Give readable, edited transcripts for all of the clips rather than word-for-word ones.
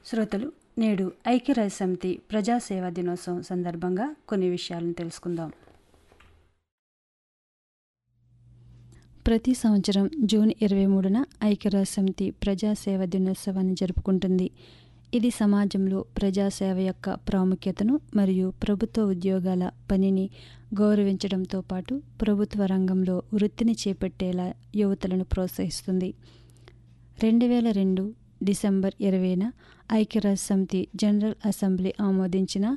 శ్రోతలు, నేడు ఐక్యరాజ్య సమితి ప్రజాసేవా దినోత్సవం సందర్భంగా కొన్ని విషయాలను తెలుసుకుందాం. ప్రతి సంవత్సరం జూన్ 23న ఐక్యరాజ్య సమితి ప్రజాసేవా దినోత్సవాన్ని జరుపుకుంటుంది. ఇది సమాజంలో ప్రజాసేవ యొక్క ప్రాముఖ్యతను మరియు ప్రభుత్వ ఉద్యోగాల పనిని గౌరవించడంతో పాటు ప్రభుత్వ రంగంలో వృత్తిని చేపట్టేలా యువతలను ప్రోత్సహిస్తుంది. 2002 డిసెంబర్ 20న ఐక్యరాజ్య సమితి జనరల్ అసెంబ్లీ ఆమోదించిన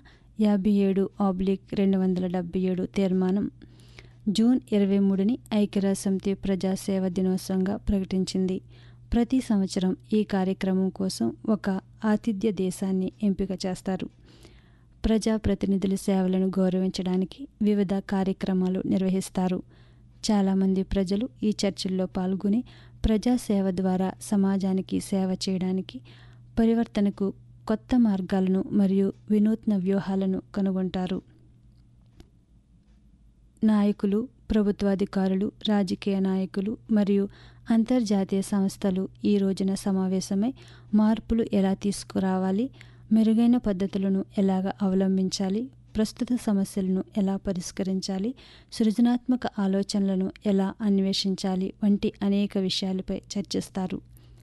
57/277 తీర్మానం జూన్ 23ని ఐక్యరాజ్య సమితి ప్రజాసేవ దినోత్సవంగా ప్రకటించింది. ప్రతి సంవత్సరం ఈ కార్యక్రమం కోసం ఒక ఆతిథ్య దేశాన్ని ఎంపిక చేస్తారు. ప్రజాప్రతినిధుల సేవలను గౌరవించడానికి వివిధ కార్యక్రమాలు నిర్వహిస్తారు. చాలామంది ప్రజలు ఈ చర్చల్లో పాల్గొని ప్రజాసేవ ద్వారా సమాజానికి సేవ చేయడానికి, పరివర్తనకు కొత్త మార్గాలను మరియు వినూత్న వ్యూహాలను కనుగొంటారు. నాయకులు, ప్రభుత్వాధికారులు, రాజకీయ నాయకులు మరియు అంతర్జాతీయ సంస్థలు ఈ రోజున సమావేశమై మార్పులు ఎలా తీసుకురావాలి, మెరుగైన పద్ధతులను ఎలాగ అవలంబించాలి, ప్రస్తుత సమస్యలను ఎలా పరిష్కరించాలి, సృజనాత్మక ఆలోచనలను ఎలా అన్వేషించాలి వంటి అనేక విషయాలపై చర్చిస్తారు.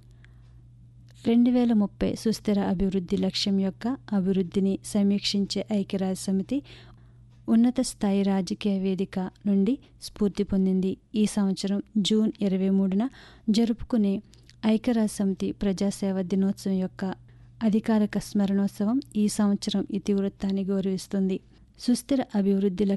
2030 సుస్థిర అభివృద్ధి లక్ష్యం యొక్క అభివృద్ధిని సమీక్షించే ఐక్యరాజ్య సమితి ఉన్నత స్థాయి రాజకీయ వేదిక నుండి స్ఫూర్తి పొందింది. ఈ సంవత్సరం జూన్ 23న జరుపుకునే ఐక్యరాజ్య సమితి ప్రజాసేవ దినోత్సవం యొక్క అధికారిక స్మరణోత్సవం ఈ సంవత్సరం ఇతివృత్తాన్ని గౌరవిస్తుంది. సుస్థిర అభివృద్ధి